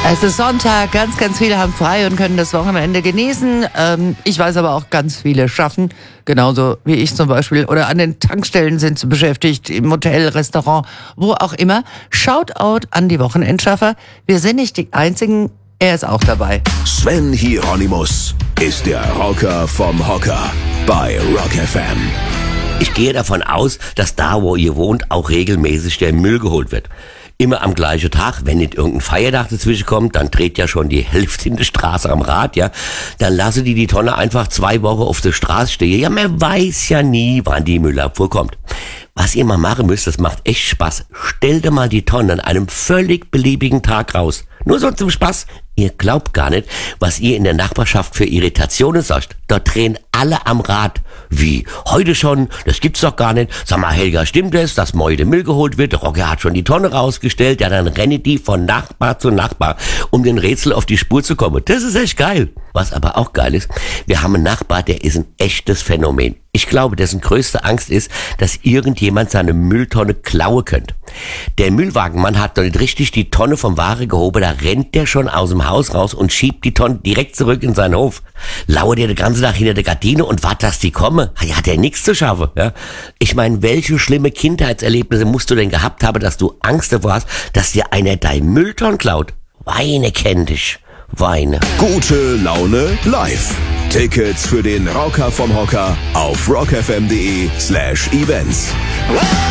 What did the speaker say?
Es ist Sonntag, ganz, ganz viele haben frei und können das Wochenende genießen. Ich weiß aber auch, ganz viele schaffen, genauso wie ich zum Beispiel, oder an den Tankstellen sind sie beschäftigt, im Hotel, Restaurant, wo auch immer. Shoutout an die Wochenendschaffer. Wir sind nicht die Einzigen, er ist auch dabei. Sven Hieronymus ist der Rocker vom Hocker bei Rock FM. Ich gehe davon aus, dass da, wo ihr wohnt, auch regelmäßig der Müll geholt wird. Immer am gleichen Tag, wenn nicht irgendein Feiertag dazwischen kommt, dann dreht ja schon die Hälfte in der Straße am Rad, ja. Dann lasse die Tonne einfach 2 Wochen auf der Straße stehen. Ja, man weiß ja nie, wann die Müllabfuhr kommt. Was ihr mal machen müsst, das macht echt Spaß. Stellt ihr mal die Tonne an einem völlig beliebigen Tag raus. Nur so zum Spaß. Ihr glaubt gar nicht, was ihr in der Nachbarschaft für Irritationen sorgt. Dort drehen alle am Rad. Wie? Heute schon? Das gibt's doch gar nicht. Sag mal, Helga, stimmt es, dass morgen der Müll geholt wird? Der Rocker hat schon die Tonne rausgestellt. Ja, dann rennen die von Nachbar zu Nachbar, um den Rätsel auf die Spur zu kommen. Das ist echt geil. Was aber auch geil ist, wir haben einen Nachbar, der ist ein echtes Phänomen. Ich glaube, dessen größte Angst ist, dass irgendjemand seine Mülltonne klauen könnte. Der Müllwagenmann hat doch nicht richtig die Tonne vom Ware gehoben, da rennt der schon aus dem Haus raus und schiebt die Tonne direkt zurück in seinen Hof. Lauert der den ganzen Tag hinter der Gardine und wartet, dass die kommen. Ja, hat er nichts zu schaffen. Ja? Ich meine, welche schlimme Kindheitserlebnisse musst du denn gehabt haben, dass du Angst davor hast, dass dir einer dein Mülltonne klaut? Weine kenn dich. Weine. Gute Laune live. Tickets für den Rocker vom Hocker auf rockfm.de/events.